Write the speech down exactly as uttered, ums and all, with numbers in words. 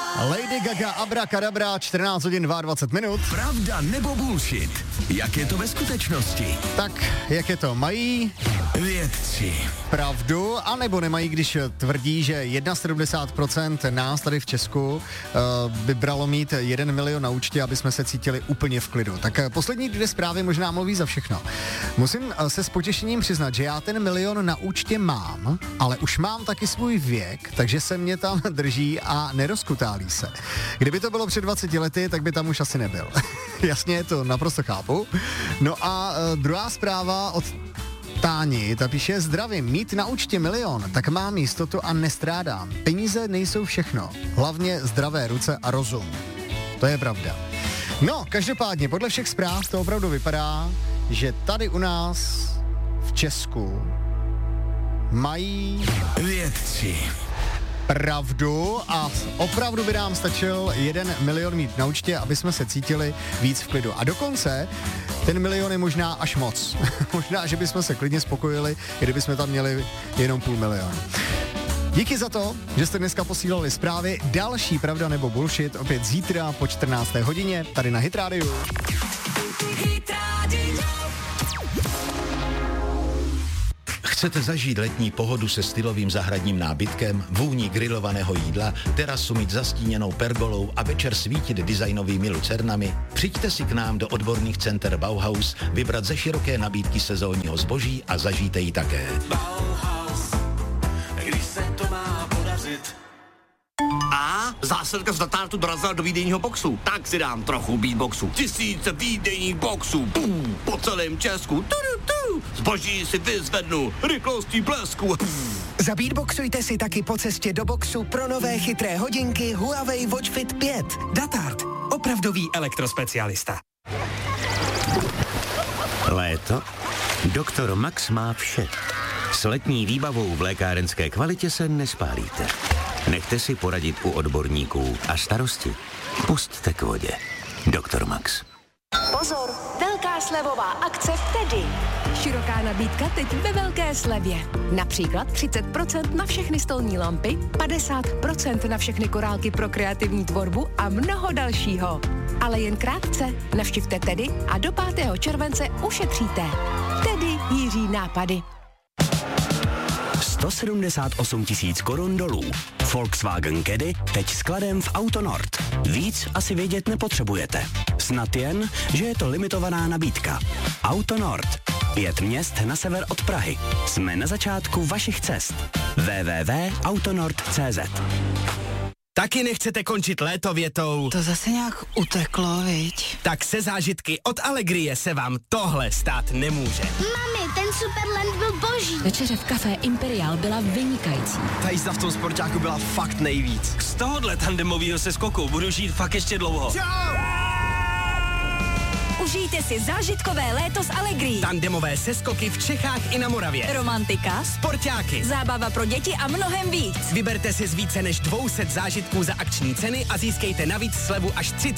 Lady Gaga, Abracadabra, čtrnáct hodin dvacet dva minut. Pravda nebo bullshit? Jak je to ve skutečnosti? Tak, jak je to? Mají vědci pravdu, anebo nemají, když tvrdí, že sedmdesát jedna procent nás tady v Česku uh, by bralo mít jeden milion na účtě, aby jsme se cítili úplně v klidu. Tak uh, poslední dvě zprávy možná mluví za všechno. Musím uh, se s potěšením přiznat, že já ten milion na účtě mám, ale už mám taky svůj věk, takže se mě tam drží a nerozkutálí se. Kdyby to bylo před dvaceti lety, tak by tam už asi nebyl. Jasně, to naprosto chápu. No a uh, druhá zpráva od Táni, ta píše: zdravím, mít na účtě milion, tak mám jistotu a nestrádám. Peníze nejsou všechno, hlavně zdravé ruce a rozum. To je pravda. No, každopádně, podle všech zpráv to opravdu vypadá, že tady u nás v Česku mají vědci pravdu a opravdu by nám stačil jeden milion mít na účtě, aby jsme se cítili víc v klidu. A dokonce ten milion je možná až moc. Možná, že bychom se klidně spokojili, kdyby jsme tam měli jenom půl milionu. Díky za to, že jste dneska posílali zprávy. Další pravda nebo bullshit opět zítra po čtrnácté hodině tady na Hit Radio. Hit Radio. Chcete zažít letní pohodu se stylovým zahradním nábytkem, vůní grilovaného jídla, terasu mít zastíněnou pergolou a večer svítit designovými lucernami? Přijďte si k nám do odborných center Bauhaus, vybrat ze široké nabídky sezónního zboží a zažijte ji také. Bauhaus, když se to má podařit. A zásilka z Datartu dorazila do výdejního boxu. Tak si dám trochu beatboxu. Tisíce výdejních boxů. Pum, po celém Česku. Tudu, tu. Zboží si vyzvednu. Rychlostí blesku. Zabeatboxujte si taky po cestě do boxu pro nové chytré hodinky Huawei Watch Fit pět. Datart. Opravdový elektrospecialista. Léto? Doktor Max má vše. S letní výbavou v lékárenské kvalitě se nespálíte. Nechte si poradit u odborníků a starosti pusťte k vodě. Doktor Max. Pozor, velká slevová akce Tedy. Široká nabídka teď ve velké slevě. Například třicet procent na všechny stolní lampy, padesát procent na všechny korálky pro kreativní tvorbu a mnoho dalšího. Ale jen krátce, navštivte Tedy a do pátého července ušetříte. Tedy Jiří nápady. sto sedmdesát osm tisíc korun dolů. Volkswagen Caddy teď skladem v Autonord. Víc asi vědět nepotřebujete. Snad jen, že je to limitovaná nabídka. Autonord. Pět měst na sever od Prahy. Jsme na začátku vašich cest. w w w tečka autonord tečka c z. Taky nechcete končit léto větou? To zase nějak uteklo, viď? Tak se zážitky od Allegrie se vám tohle stát nemůže. Mami, ten Superland byl boží. Večeře v kafé Imperial byla vynikající. Ta jízda v tom sportáku byla fakt nejvíc. Z tohohle tandemovýho seskoku budu žít fakt ještě dlouho. Čau! Užijte si zážitkové léto s Allegrií. Tandemové seskoky v Čechách i na Moravě. Romantika, sportáky, zábava pro děti a mnohem víc. Vyberte si z více než dvě stě zážitků za akční ceny a získejte navíc slevu až třicet